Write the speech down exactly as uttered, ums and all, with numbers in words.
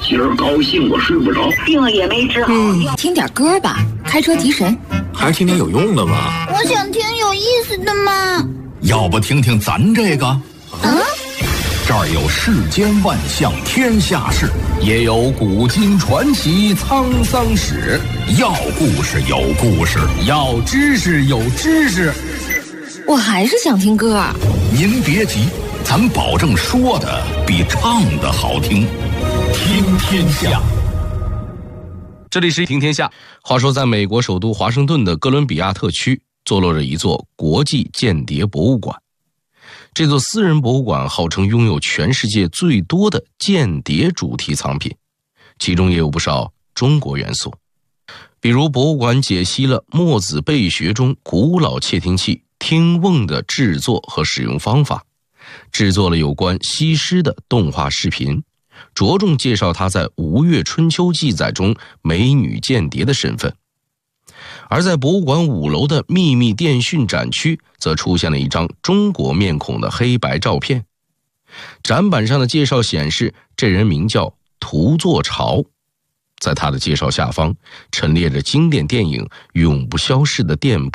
今儿高兴我睡不着， 病也没治好。 嗯，听点歌吧，开车提神。 还是听点有用的吧。 我想听有意思的嘛。 要不听听咱这个？ 啊？ 这儿有世间万象天下事，也有古今传奇沧桑史。要故事有故事，要知识有知识。 我还是想听歌。 您别急，咱保证说的比唱的好听。听天下。 这里是听天下。话说在美国首都华盛顿的哥伦比亚特区坐落着一座国际间谍博物馆。这座私人博物馆号称拥有全世界最多的间谍主题藏品，其中也有不少中国元素。比如博物馆解析了墨子备学中古老窃听器听瓮的制作和使用方法，制作了有关西施的动画视频，着重介绍她在《吴越春秋》记载中美女间谍的身份。而在博物馆五楼的秘密电讯展区，则出现了一张中国面孔的黑白照片。展板上的介绍显示，这人名叫涂作潮。在他的介绍下方，陈列着经典电影《永不消逝的电波》